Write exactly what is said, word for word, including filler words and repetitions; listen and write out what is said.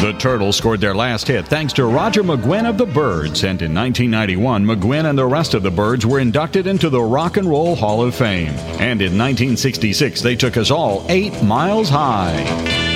The Turtles scored their last hit thanks to Roger McGuinn of the Byrds, and in nineteen ninety-one, McGuinn and the rest of the Byrds were inducted into the Rock and Roll Hall of Fame. And in nineteen sixty-six, they took us all eight miles high.